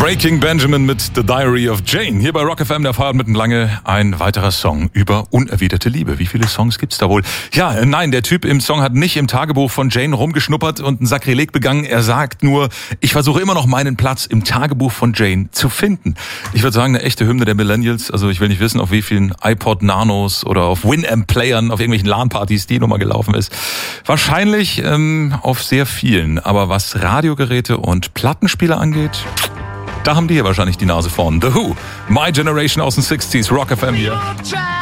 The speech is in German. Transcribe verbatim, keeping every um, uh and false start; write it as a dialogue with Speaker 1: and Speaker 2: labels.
Speaker 1: Breaking Benjamin mit The Diary of Jane. Hier bei Rock F M, der feiert mitten lange ein weiterer Song über unerwiderte Liebe. Wie viele Songs gibt's da wohl? Ja, nein, der Typ im Song hat nicht im Tagebuch von Jane rumgeschnuppert und ein Sakrileg begangen. Er sagt nur, ich versuche immer noch meinen Platz im Tagebuch von Jane zu finden. Ich würde sagen, eine echte Hymne der Millennials. Also ich will nicht wissen, auf wie vielen iPod Nanos oder auf Winamp-Playern, auf irgendwelchen LAN-Partys die Nummer gelaufen ist. Wahrscheinlich ähm, auf sehr vielen. Aber was Radiogeräte und Plattenspieler angeht, da haben die hier wahrscheinlich die Nase vorn. The Who, My Generation aus den sechziger, Rock F M hier.